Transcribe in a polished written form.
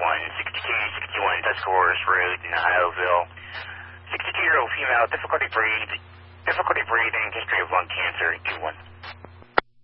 6261 Tuscarawas Road in Ioweville. 62-year-old female, difficulty breathing, history of lung cancer, E1.